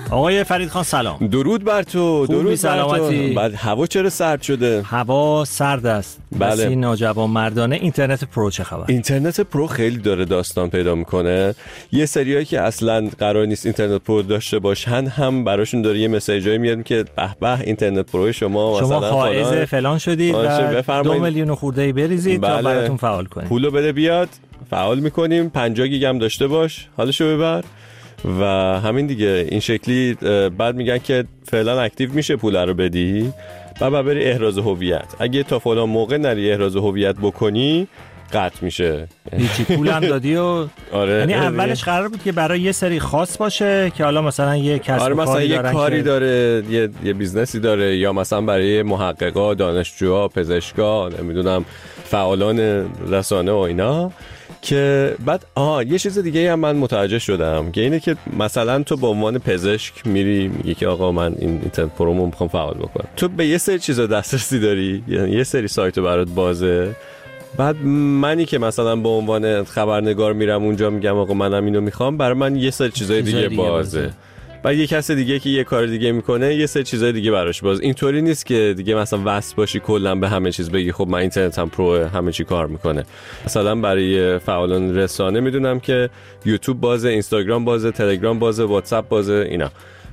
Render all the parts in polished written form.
آقای فرید خان سلام. درود بر تو. درود سلامتی. بعد هوا چرا سرد شده؟ هوا سرد است. بله. بسی ناجوان مردانه. اینترنت پرو چه خبر؟ اینترنت پرو خیلی داره داستان پیدا میکنه. یه سریایی که اصلا قرار نیست اینترنت پرو داشته باشن هم براشون داره یه مسیجایی میاد که به به اینترنت پرو شما مثلا فائز فلان شدید و 2 میلیون خورده بریزید تا براتون فعال کنیم. پولو بده بیاد فعال میکنیم. 50 گیگ هم داشته باش حالشو ببر و همین دیگه. این شکلی بعد میگن که فعلا اکتیو میشه پول رو بدی بعد بری احراز هویت. اگه تا فلان موقع نری احراز هویت بکنی قطع میشه. هیچی پول هم دادی و آره. یعنی اولش قرار بود که برای یه سری خاص باشه که حالا مثلا یه کسب و کاری یه کاری داره یه بیزنسی داره یا مثلا برای محققا، دانشجوها، پزشکا، نمیدونم فعالان رسانه و اینا. که بعد یه چیز دیگه هم من متوجه شدم که اینه که مثلا تو به عنوان پزشک میری میگی که آقا من این اینترنت پرومو میخوام فعال بکنم. تو به یه سری چیزا دسترسی داری، یعنی یه سری سایت برات بازه. بعد منی که مثلا به عنوان خبرنگار میرم اونجا میگم آقا منم اینو میخوام، برای من یه سری چیزای دیگه بازه. بعد یه کس دیگه که یه کار دیگه میکنه یه سری چیزای دیگه براش باز. اینطوری نیست که دیگه مثلا وصل باشی کلا به همه چیز بگی خب من اینترنتم پرو همه چی کار میکنه. مثلا برای فعالان رسانه میدونم که یوتیوب بازه، اینستاگرام بازه، تلگرام بازه، واتساپ بازه اینا.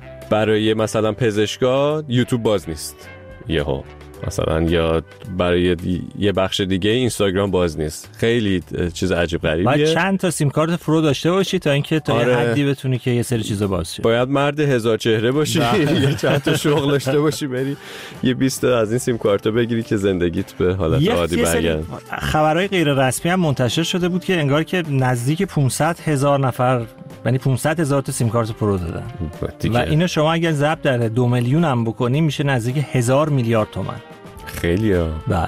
برای مثلا پزشکا یوتیوب باز نیست یهو مثلا، یا برای یه بخش دیگه اینستاگرام باز نیست. خیلی چیز عجیب غریبیه. باید چند تا سیم کارت پرو داشته باشی تا اینکه تا یه حدی بتونی که یه سری چیزا باز شه. باید مرد 1000 چهره باشی یه چند تا شغل داشته باشی بری یه 20 تا از این سیم کارتا بگیری که زندگیت به حالت عادی برگرده. خبرهای غیر رسمی هم منتشر شده بود که انگار که نزدیک 500,000 نفر، یعنی 500,000 تا سیم کارت پرو دادن و اینو شما اگر ضرب در 2 میلیون هم بکنی میشه نزدیک 1000 میلیارد تومان. خیلیه. بله.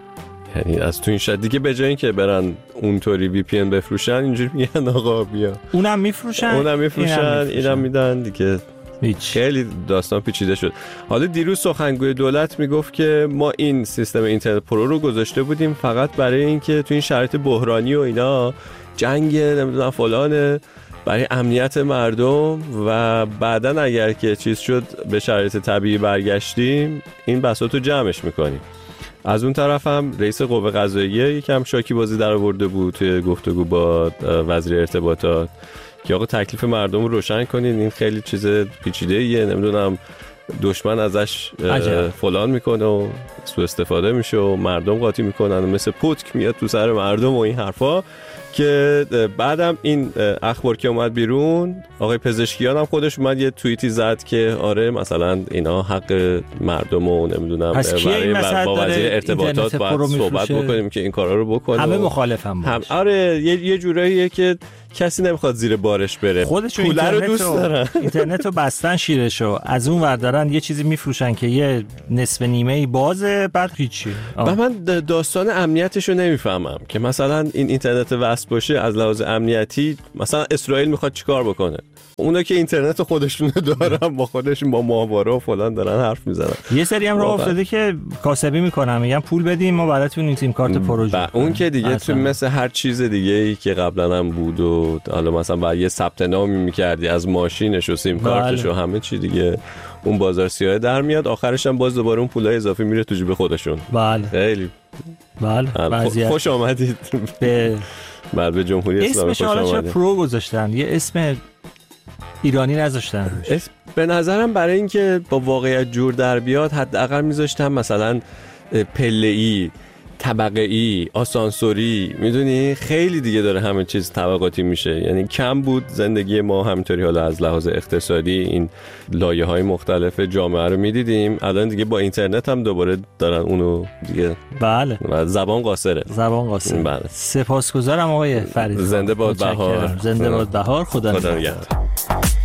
یعنی از تو این شد دیگه به جای اینکه برن اونطوری وی پی ان بفروشن اینجوری میگن آقا بیا اونم میفروشن اینم میدن دیگه. خیلی داستان پیچیده شد. حالا دیروز سخنگوی دولت میگفت که ما این سیستم اینترنت پرو رو گذاشته بودیم فقط برای اینکه تو این شرایط بحرانی و اینا جنگ نمیدونم فلانه برای امنیت مردم و بعدن اگر که چیز شد به شرایط طبیعی برگشتیم این بساطو جمعش میکنیم. از اون طرف هم رئیس قوه قضاییه یکم شاکی بازی در آورده بود توی گفتگو با وزیر ارتباطات که آقا تکلیف مردم رو روشن کنین، این خیلی چیز پیچیده‌ایه، نمیدونم دشمن ازش فلان میکنه و سوء استفاده میشه و مردم قاطی میکنن و مثل پتک میاد تو سر مردم و این حرفا. که بعدم این اخبار که اومد بیرون آقای پزشکیان هم خودش اومد یه توییتی زد که آره مثلا اینا حق مردم و نمیدونم برای با وزیر ارتباطات باید صحبت بکنیم که این کارا رو بکنه. همه مخالفم باش. آره یه جوراییه که کسی نمیخواد زیر بارش بره. خودشون پول رو دوست دارن. اینترنت رو بستن شیرشو، از اون ور دارن یه چیزی میفروشن که یه نصف نیمه‌ای بازه بعد هیچی. من داستان امنیتش رو نمیفهمم که مثلا این اینترنت وصل باشه از لحاظ امنیتی مثلا اسرائیل میخواد چیکار بکنه؟ اونا که اینترنت خودشون دارن با خودشون با ماهواره و فلان دارن حرف میزنن. یه سری هم راه افتاده که کاسبی میکنن میگن پول بدیم ما براتون این سیم کارت پروژه. اون که دیگه تو مثل هر چیز دیگه‌ای که قبلا هم بود و حالا مثلا بعد یه ثبت نامی میکردی از ماشینش و سیم کارتش و همه چی دیگه اون بازار سیاه در میاد، آخرش هم باز دوباره اون پولای اضافی میره تو جیب خودشون. بله خیلی بله. خوش آمدید به جمهوری اسلامی. اسمش حالا پرو گذاشتن، یه اسم ایرانی نذاشتن. به نظرم برای اینکه با واقعیت جور در بیاد حداقل میذاشتم مثلا پله‌ای، طبقه‌ای، آسانسوری، میدونی خیلی دیگه داره همه چیز طبقاتی میشه. یعنی کم بود زندگی ما همینطوری حالا از لحاظ اقتصادی این لایه‌های مختلف جامعه رو میدیدیم. الان دیگه با اینترنت هم دوباره دارن اونو دیگه. بله. زبان قاصره. بله. سپاسگزارم آقای فرید. زنده باد بهار. زنده باد بهار. خدا نگهدار.